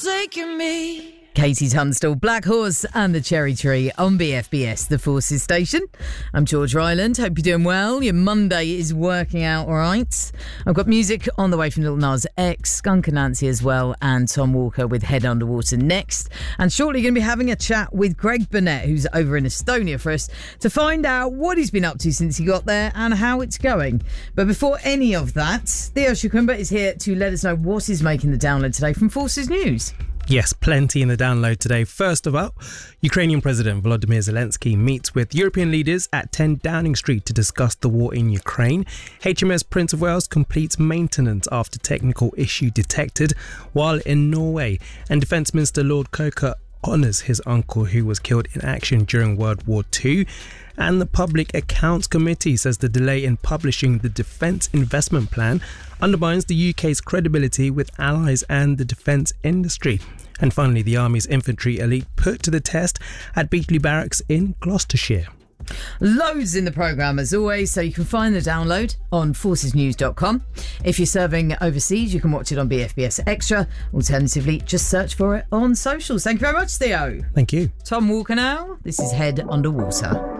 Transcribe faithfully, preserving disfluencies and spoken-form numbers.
forsaken me. Katie Tunstall, Black Horse and the Cherry Tree on B F B S, the Forces station. I'm George Ryland. Hope you're doing well. Your Monday is working out all right. I've got music on the way from Lil Nas X, Skunk Anansie as well, and Tom Walker with Head Underwater next. And shortly going to be having a chat with Greg Burnett, who's over in Estonia for us, to find out what he's been up to since he got there and how it's going. But before any of that, Theo Shakumba is here to let us know what is making the download today from Forces News. Yes, plenty in the download today. First of all, Ukrainian President Volodymyr Zelensky meets with European leaders at ten Downing Street to discuss the war in Ukraine. H M S Prince of Wales completes maintenance after technical issue detected, while in Norway. And Defence Minister Lord Coker honours his uncle who was killed in action during World War Two. And the Public Accounts Committee says the delay in publishing the Defence Investment Plan undermines the U K's credibility with allies and the defence industry. And finally, the Army's infantry elite put to the test at Beachley Barracks in Gloucestershire. Loads in the programme as always, so you can find the download on forces news dot com. If you're serving overseas, you can watch it on B F B S Extra. Alternatively, just search for it on socials. Thank you very much, Theo. Thank you. Tom Walker now. This is Head Underwater.